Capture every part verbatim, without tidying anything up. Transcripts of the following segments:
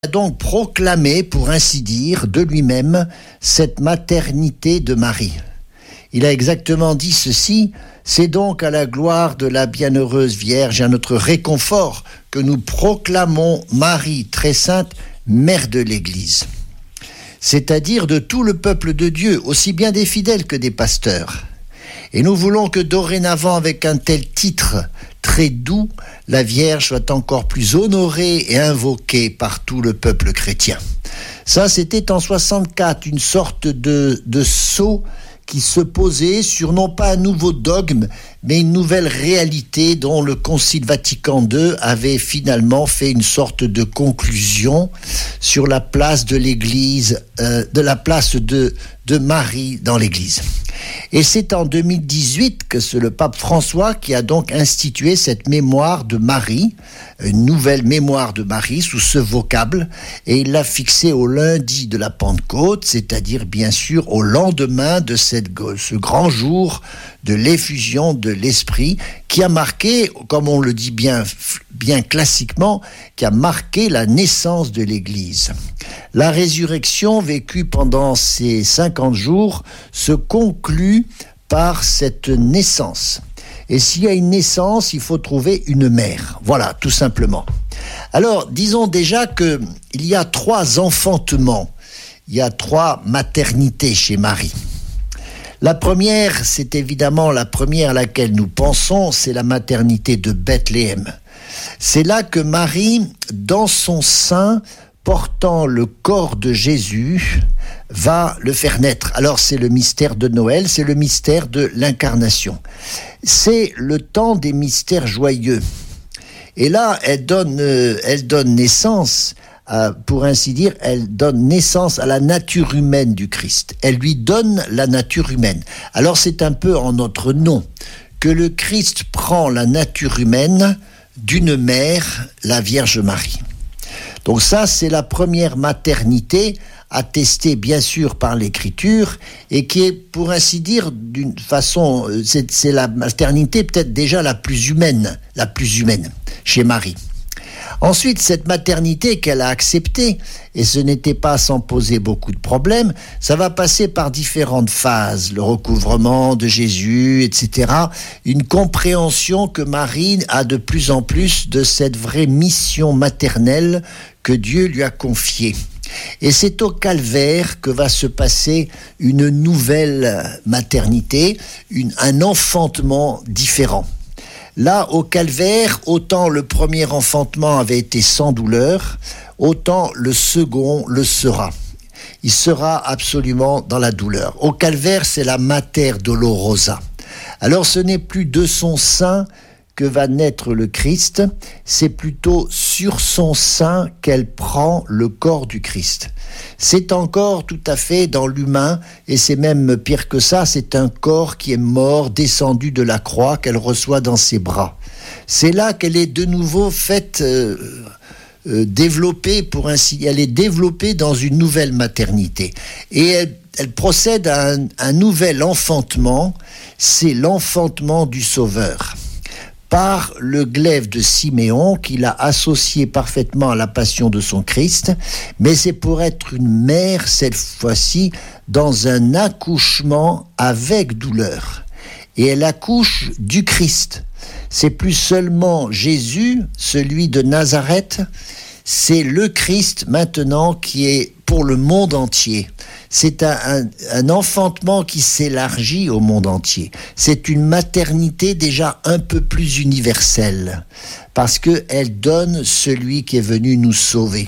a donc proclamé, pour ainsi dire, de lui-même, cette maternité de Marie. Il a exactement dit ceci: c'est donc à la gloire de la bienheureuse Vierge, à notre réconfort, que nous proclamons Marie très sainte, mère de l'Église. C'est-à-dire de tout le peuple de Dieu, aussi bien des fidèles que des pasteurs. Et nous voulons que dorénavant, avec un tel titre très doux, la Vierge soit encore plus honorée et invoquée par tout le peuple chrétien. Ça, c'était en soixante-quatre, une sorte de, de sceau qui se posait sur non pas un nouveau dogme, mais une nouvelle réalité dont le Concile Vatican deux avait finalement fait une sorte de conclusion sur la place de l'Église, euh, de la place de, de Marie dans l'Église. Et c'est en deux mille dix-huit que c'est le pape François qui a donc institué cette mémoire de Marie, une nouvelle mémoire de Marie sous ce vocable, et il l'a fixée au lundi de la Pentecôte, c'est-à-dire bien sûr au lendemain de cette, ce grand jour de l'effusion de l'Esprit, qui a marqué, comme on le dit bien, bien classiquement, qui a marqué la naissance de l'Église. La résurrection vécue pendant ces cinquante jours se conclut par cette naissance. Et s'il y a une naissance, il faut trouver une mère. Voilà, tout simplement. Alors, disons déjà qu'il y a trois enfantements, il y a trois maternités chez Marie. La première, c'est évidemment la première à laquelle nous pensons, c'est la maternité de Bethléem. C'est là que Marie, dans son sein, portant le corps de Jésus, va le faire naître. Alors c'est le mystère de Noël, c'est le mystère de l'incarnation. C'est le temps des mystères joyeux. Et là, elle donne, euh, elle donne naissance, à, pour ainsi dire, elle donne naissance à la nature humaine du Christ. Elle lui donne la nature humaine. Alors c'est un peu en notre nom que le Christ prend la nature humaine d'une mère, la Vierge Marie. Donc ça, c'est la première maternité attestée bien sûr par l'Écriture et qui est, pour ainsi dire, d'une façon, c'est, c'est la maternité peut-être déjà la plus humaine, la plus humaine chez Marie. Ensuite, cette maternité qu'elle a acceptée, et ce n'était pas sans poser beaucoup de problèmes, ça va passer par différentes phases, le recouvrement de Jésus, et cetera. Une compréhension que Marie a de plus en plus de cette vraie mission maternelle que Dieu lui a confiée. Et c'est au calvaire que va se passer une nouvelle maternité, une, un enfantement différent. Là, au calvaire, autant le premier enfantement avait été sans douleur, autant le second le sera. Il sera absolument dans la douleur. Au calvaire, c'est la Mater Dolorosa. Alors, ce n'est plus de son sein que va naître le Christ, c'est plutôt sur son sein qu'elle prend le corps du Christ. C'est encore tout à fait dans l'humain, et c'est même pire que ça, c'est un corps qui est mort, descendu de la croix, qu'elle reçoit dans ses bras. C'est là qu'elle est de nouveau faite, euh, euh, développée, pour ainsi, elle est développée dans une nouvelle maternité. Et elle, elle procède à un, un nouvel enfantement, c'est l'enfantement du Sauveur. Par le glaive de Siméon qu'il a associé parfaitement à la passion de son Christ, mais c'est pour être une mère, cette fois-ci, dans un accouchement avec douleur. Et elle accouche du Christ. C'est plus seulement Jésus, celui de Nazareth, c'est le Christ maintenant qui est pour le monde entier. C'est un, un, un enfantement qui s'élargit au monde entier. C'est une maternité déjà un peu plus universelle, parce qu'elle donne celui qui est venu nous sauver.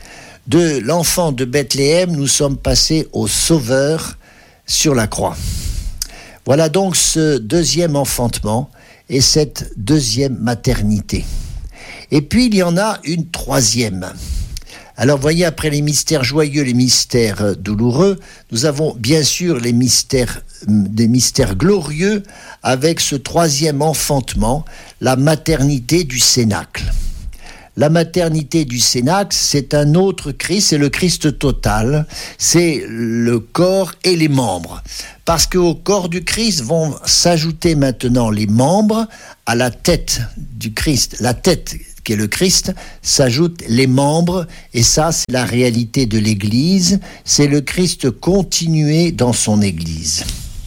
De l'enfant de Bethléem, nous sommes passés au Sauveur sur la croix. Voilà donc ce deuxième enfantement et cette deuxième maternité. Et puis il y en a une troisième. Alors, voyez, après les mystères joyeux, les mystères douloureux, nous avons bien sûr les mystères, des mystères glorieux avec ce troisième enfantement, la maternité du Cénacle. La maternité du Cénacle, c'est un autre Christ, c'est le Christ total, c'est le corps et les membres. Parce qu'au corps du Christ vont s'ajouter maintenant les membres à la tête du Christ, la tête qui est le Christ, s'ajoutent les membres, et ça, c'est la réalité de l'Église, c'est le Christ continué dans son Église.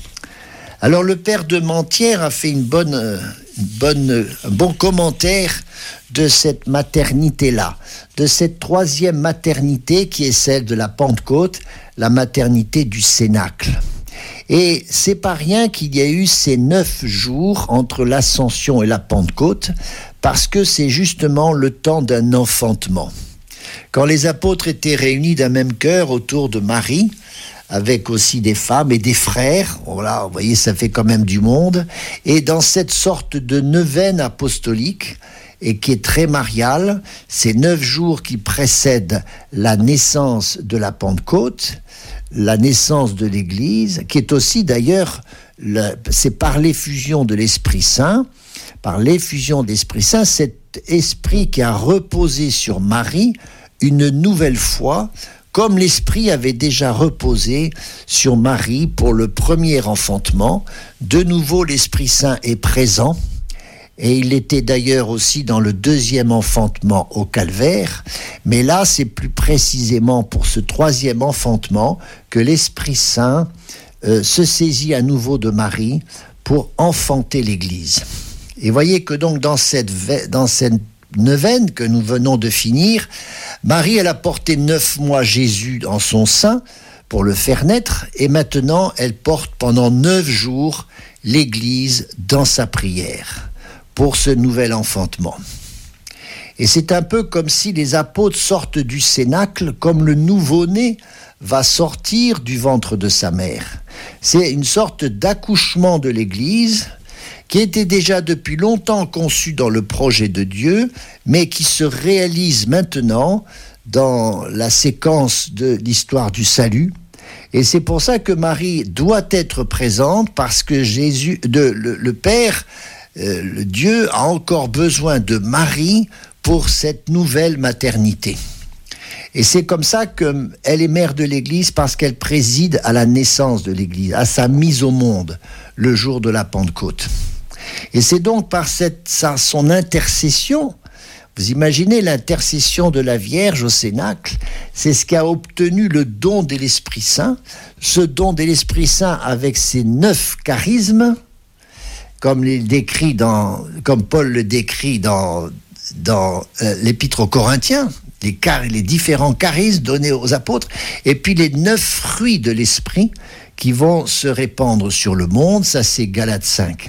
Alors le père de Mentière a fait une bonne, une bonne, un bon commentaire de cette maternité-là, de cette troisième maternité qui est celle de la Pentecôte, la maternité du Cénacle. Et c'est pas rien qu'il y a eu ces neuf jours entre l'Ascension et la Pentecôte, parce que c'est justement le temps d'un enfantement. Quand les apôtres étaient réunis d'un même cœur autour de Marie, avec aussi des femmes et des frères, voilà, vous voyez, ça fait quand même du monde, et dans cette sorte de neuvaine apostolique, et qui est très mariale, ces neuf jours qui précèdent la naissance de la Pentecôte, la naissance de l'Église, qui est aussi d'ailleurs, le, c'est par l'effusion de l'Esprit Saint, par l'effusion de l'Esprit Saint, cet esprit qui a reposé sur Marie une nouvelle fois, comme l'Esprit avait déjà reposé sur Marie pour le premier enfantement. De nouveau, l'Esprit Saint est présent, et il était d'ailleurs aussi dans le deuxième enfantement au Calvaire, mais là, c'est plus précisément pour ce troisième enfantement que l'Esprit Saint euh, se saisit à nouveau de Marie pour enfanter l'Église. Et voyez que donc dans cette, dans cette neuvaine que nous venons de finir, Marie, elle a porté neuf mois Jésus en son sein pour le faire naître, et maintenant, elle porte pendant neuf jours l'Église dans sa prière pour ce nouvel enfantement. Et c'est un peu comme si les apôtres sortent du Cénacle, comme le nouveau-né va sortir du ventre de sa mère. C'est une sorte d'accouchement de l'Église qui était déjà depuis longtemps conçu dans le projet de Dieu, mais qui se réalise maintenant dans la séquence de l'histoire du salut. Et c'est pour ça que Marie doit être présente, parce que Jésus, de, le, le Père, euh, le Dieu a encore besoin de Marie pour cette nouvelle maternité. Et c'est comme ça qu'elle est mère de l'Église, parce qu'elle préside à la naissance de l'Église, à sa mise au monde, le jour de la Pentecôte. Et c'est donc par cette, sa, son intercession, vous imaginez l'intercession de la Vierge au Cénacle, c'est ce qui a obtenu le don de l'Esprit Saint, ce don de l'Esprit Saint avec ses neuf charismes, comme, les décrit dans, comme Paul le décrit dans, dans euh, l'Épître aux Corinthiens, les, car, les différents charismes donnés aux apôtres, et puis les neuf fruits de l'Esprit qui vont se répandre sur le monde, ça c'est Galates cinq.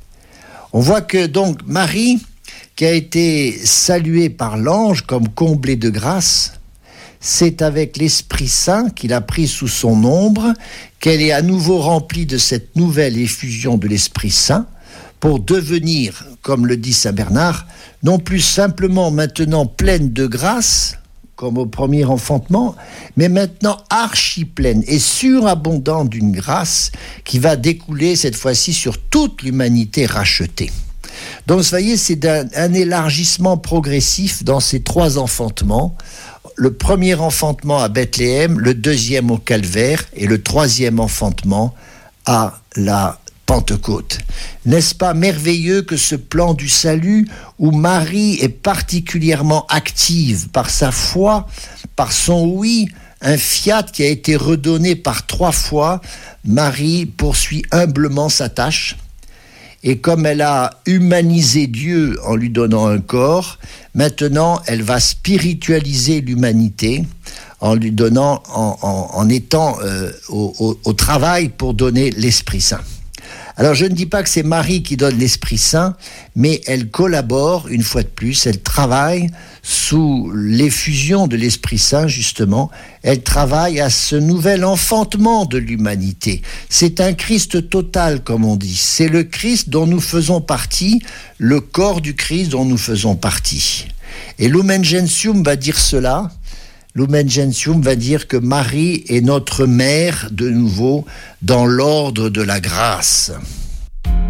On voit que donc Marie, qui a été saluée par l'ange comme comblée de grâce, c'est avec l'Esprit Saint qu'il a pris sous son ombre qu'elle est à nouveau remplie de cette nouvelle effusion de l'Esprit Saint pour devenir, comme le dit saint Bernard, non plus simplement maintenant pleine de grâce, comme au premier enfantement, mais maintenant archi-pleine et surabondante d'une grâce qui va découler cette fois-ci sur toute l'humanité rachetée. Donc, vous voyez, c'est un, un élargissement progressif dans ces trois enfantements. Le premier enfantement à Bethléem, le deuxième au Calvaire et le troisième enfantement à la Pentecôte. N'est-ce pas merveilleux que ce plan du salut où Marie est particulièrement active par sa foi, par son oui, un fiat qui a été redonné par trois fois, Marie poursuit humblement sa tâche. Et comme elle a humanisé Dieu en lui donnant un corps, maintenant elle va spiritualiser l'humanité en lui donnant, en, en, en étant euh, au, au, au travail pour donner l'Esprit Saint. Alors je ne dis pas que c'est Marie qui donne l'Esprit Saint, mais elle collabore, une fois de plus, elle travaille sous l'effusion de l'Esprit Saint, justement, elle travaille à ce nouvel enfantement de l'humanité. C'est un Christ total, comme on dit. C'est le Christ dont nous faisons partie, le corps du Christ dont nous faisons partie. Et Lumen Gentium va dire cela. Lumen Gentium va dire que Marie est notre mère, de nouveau, dans l'ordre de la grâce.